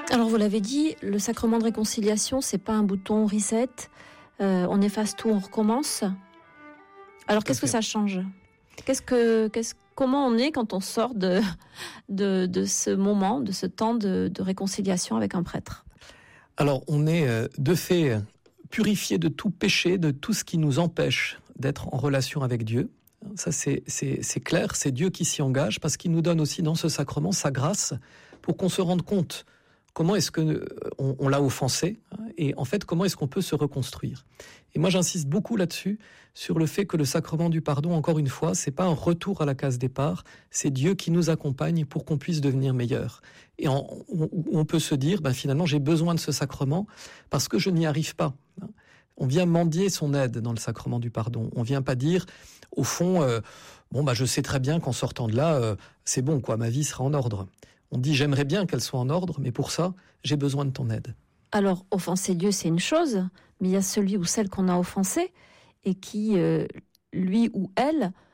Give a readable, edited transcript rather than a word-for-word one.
Alors vous l'avez dit, le sacrement de réconciliation, c'est pas un bouton reset, on efface tout, on recommence. Alors qu'est-ce que ça change ? Comment on est quand on sort de ce moment, de ce temps de réconciliation avec un prêtre ? Alors on est de fait purifié de tout péché, de tout ce qui nous empêche d'être en relation avec Dieu. Ça c'est clair, c'est Dieu qui s'y engage parce qu'il nous donne aussi dans ce sacrement sa grâce pour qu'on se rende compte comment est-ce que on l'a offensé et en fait comment est-ce qu'on peut se reconstruire. Et moi j'insiste beaucoup là-dessus sur le fait que le sacrement du pardon, encore une fois, c'est pas un retour à la case départ, c'est Dieu qui nous accompagne pour qu'on puisse devenir meilleur. Et on peut se dire finalement j'ai besoin de ce sacrement parce que je n'y arrive pas. On vient mendier son aide dans le sacrement du pardon. On vient pas dire au fond je sais très bien qu'en sortant de là c'est bon quoi, ma vie sera en ordre. On dit j'aimerais bien qu'elle soit en ordre, mais pour ça, j'ai besoin de ton aide. Alors, offenser Dieu, c'est une chose, mais il y a celui ou celle qu'on a offensé et qui, lui ou elle,